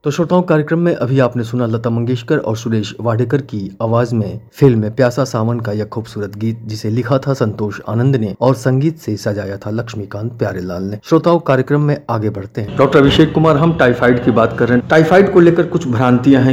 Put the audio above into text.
तो श्रोताओं, कार्यक्रम में अभी आपने सुना लता मंगेशकर और सुरेश वाडेकर की आवाज में फिल्म प्यासा सावन का यह खूबसूरत गीत, जिसे लिखा था संतोष आनंद ने और संगीत से सजाया था लक्ष्मीकांत प्यारेलाल ने। श्रोताओं, कार्यक्रम में आगे बढ़ते हैं। डॉक्टर अभिषेक कुमार, हम टाइफाइड की बात कर रहे हैं। टाइफाइड को लेकर कुछ भ्रांतियां हैं